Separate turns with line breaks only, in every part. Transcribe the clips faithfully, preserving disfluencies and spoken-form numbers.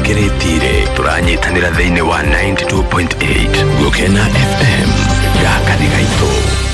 Kiretire turanyitanira thĩinĩ wa ninety-two point eight Gukena F M gaka nĩ gaitũ.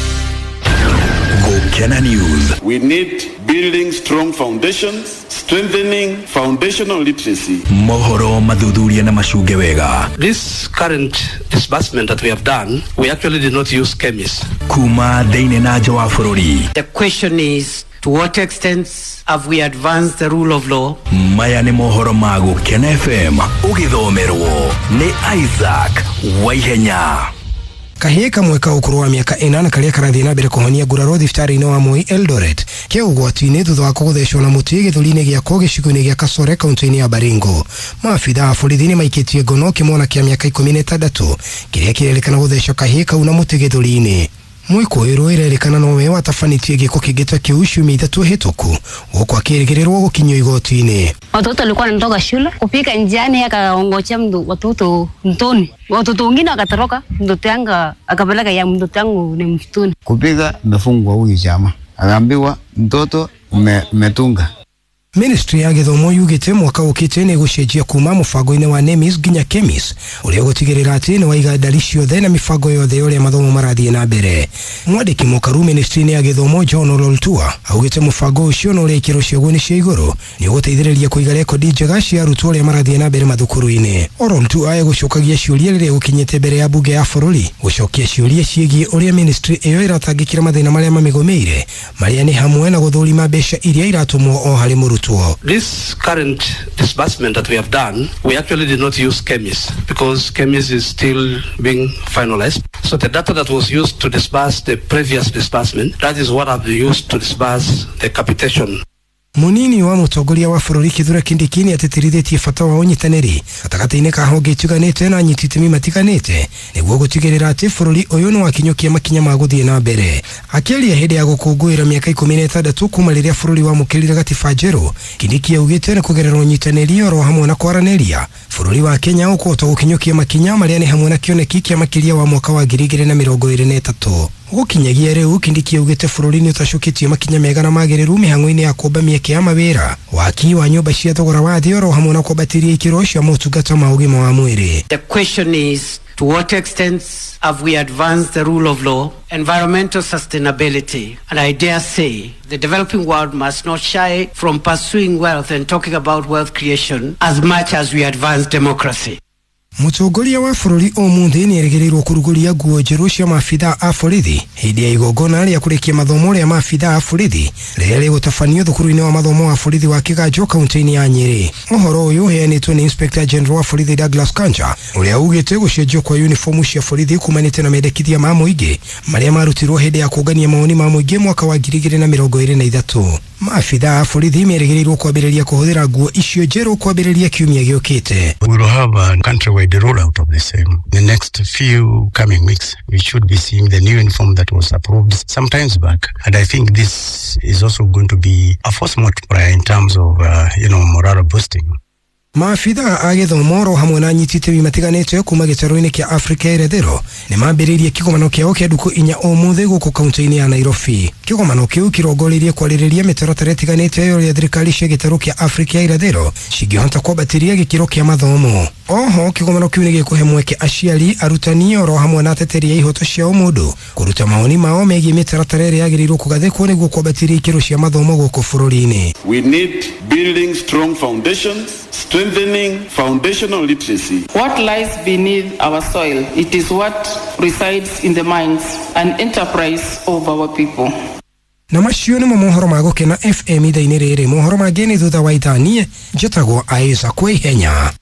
Gukena News.
We need building strong foundations, strengthening foundational literacy.
Mohoro mathuthuria na macunge wega.
This current disbursement that we have done, we actually did not use chemists.
Kuma thĩinĩ na nja wa bũrũri.
The question is, to what extent have we advanced the rule of law?
Maya nĩ mohoro ma Gukena F M ũgithomerwo nĩ Isaac Waihenya.
Kahie kamwe ka ukuru wa miaka ĩnana karia karathie na mbere kuhonia nguraro thibitarĩ-inĩ wa Moi Eldoret ke ugwati-inĩ thutha wa kũgũthecwo na mũtĩ gĩthũri-inĩ gĩako gĩcigo-inĩ gĩa Kasore kaunti-inĩ ya Baringo. Maabitha a borithi nĩ maikĩtie ngono kĩmwana kĩa miaka ikũmi na ĩtandatũ kĩrĩa kĩrerĩkana gũthecwo kahie kau na mũtĩ gĩthũri-inĩ. Mwĩkũĩrwo ĩrerĩkana nowe watafanĩtie gĩko kĩngĩta kĩu ciumia ithatũ hĩtũku gũkũ akĩrĩgĩrĩrwo gũkinyio igoti-inĩ.
Watoto walikuwa wanatoka shule kupika njiani akaongojea mtu watoto mtoni. Watoto wengine wakatoroka, mtoto yangu akapeleka ya mtoto yangu ni mtoni.
Kupika imefungwa huyu chama. Akaambiwa mtoto umetunga.
Ministry ya gĩthomo yugĩte mwaka ũkĩte nĩ gũcenjia kuma mũbango-inĩ wa NEMIS nginya KEMIS ũrĩa gũtigĩrĩra atĩ nĩ waiga ndari ciothe na mĩbango yothe ũrĩa mathomo marathiĩ na mbere. Mwandĩki mũkaru ministry-inĩ ya gĩthomo John Ololtua augĩte mũbango ũcio na ũrĩa ikĩro ciaguo nĩ cia igũrũ nĩ ũgũteithĩrĩria kũiga rekondi njega cia arutwo arĩa marathiĩ na mbere mathukuru-inĩ. Ololtua egũcokagia ciũria rĩrĩa gũkinyĩte mbere ya bunge ya bũrũri gũcokia ciũria ciĩgiĩ ũrĩa ministry ĩyo ĩratangĩkĩra mathĩna marĩa mamĩgũmĩire marĩa nĩ hamwe na gũthũrima mbeca iria iratũmwo o harĩ mũrutwo.
This current disbursement that we have done, we actually did not use chemists because chemists is still being finalized. So the data that was used to disburse the previous disbursement, that is what I've used to disburse the capitation.
Munini wa mũtongoria wa bũrũri Kithure Kindiki nĩ atĩtĩrithĩtie bata wa ũnyitanĩri gatagatĩ-inĩ ka honge itiganĩte na anyiti itemi matiganĩte nĩguo gũtigĩrĩra atĩ bũrũri ũyũ nĩ wakinyũkia makinya ma gũthiĩ na mbere. Akĩaria hĩndĩ ya gũkũngũĩra mĩaka ikũmi na ĩtandatũ kuma rĩrĩa bũrũri wamũkĩrire gatiba njerũ, Kindiki augĩte nĩ kũgerera ũnyitanĩri oro hamwe na kwaranĩria bũrũri wa Kenya ũkũhota gũkinyũkia makinya marĩa nĩ hamwe na kĩoneki kĩa makĩria wa mwaka wa ngiri igĩrĩ na mĩrongo ĩrĩ na ĩtatũ. Gũkinyagia rĩu Kindiki augĩte bũrũri nĩ ũtacũkĩtie makinya mega na magĩrĩru mĩhang'o-inĩ ya kũmba mĩeke ya mawĩra, waki wa nyũmba cia thogora wa thĩ oro hamwe na kwambatĩria ikĩro cia motungata ma ũgima wa mwĩrĩ.
The question is, to what extent have we advanced the rule of law, environmental sustainability, and I dare say the developing world must not shy from pursuing wealth and talking about wealth creation as much as we advance democracy.
Mũtongoria wa bũrũri ũmũthĩ nĩ erĩgĩrĩirwo kũrugũria nguo njerũ cia maabitha a borithi hĩndĩ ya igongona rĩa kũrĩkia mathomo rĩa maabitha a borithi rĩrĩa rĩgũtabanio thukuru-inĩ wa mathomo wa borithi wa Kĩganjo kaunti-inĩ ya Nyĩrĩ. Ũhoro ũyũ ũheanĩtwo nĩ Inspector General wa borithi Douglas Kanja ũrĩa augĩte gũcenjio kwa uniform cia borithi kumanĩte na mendekithia ma mũingĩ marĩa marutirwo hĩndĩ ya kũngania mawoni ma mũingĩ mwaka wa ngiri igĩrĩ na mĩrongo ĩrĩ na ithatũ. Maabitha a borithi merĩgĩrĩirwo kwambĩrĩria kũhũthĩra nguo icio njerũ kwambĩrĩria kiumia gĩũkĩte.
We will have a countrywide rollout of the same. The next few coming weeks, we should be seeing the new uniform that was approved some times back. And I think this is also going to be a force multiplier in terms of, uh, you know, morale boosting.
Maabitha a gĩthomo ro hamwe na anyiti itemi matiganĩte kuma gĩtarũ-inĩ kĩa Afrika ya irathĩro nĩ mambĩrĩirie kĩgomano kĩao kĩa ndukũ inya ũmũthĩ gũkũ kaunti-inĩ ya Nairobi. Kĩgomano kĩu kĩrongoririe kwarĩrĩria mĩtaratara ĩtiganĩte ũrĩa thirikari cia gĩtarũ kĩa Afrika ya irathĩro cingĩhota kwambatĩria gĩkĩro kĩa mathomo. Oho kĩgomano kĩu nĩ gĩkũhe mweke aciari, arutani oro hamwe na ateteri a ihoto cia ũmũndũ kũruta mawoni mao megiĩ mĩtaratara ĩrĩa yagĩrĩirwo kũgathĩkwo nĩguo kwambatĩria ikĩro cia mathomo gũkũ bũrũri-inĩ.
We need building strong foundations, strengthening foundational literacy.
What lies beneath our soil, it is what resides in the minds and enterprise of our people.
Na macio nĩ mohoro ma Gukena F M ithaa-inĩ rĩrĩ. Mohoro mangĩ nĩ thutha wa ithaa. Niĩ njĩtagwo Isaac Waihenya.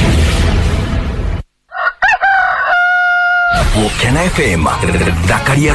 Gukena F M, Dakaria